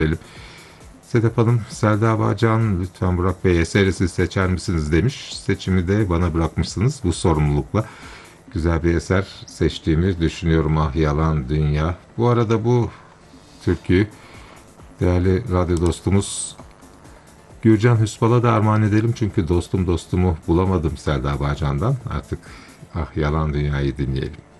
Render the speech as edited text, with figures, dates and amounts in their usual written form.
Sedef Hanım, Selda Bağcan, lütfen Burak Bey eseri siz seçer misiniz demiş. Seçimi de bana bırakmışsınız bu sorumlulukla. Güzel bir eser seçtiğimi düşünüyorum. Ah yalan dünya. Bu arada bu türküyü değerli radyo dostumuz Gürcan Hüspal'a da armağan edelim. Çünkü dostumu bulamadım Selda Bağcan'dan. Artık ah yalan dünyayı dinleyelim.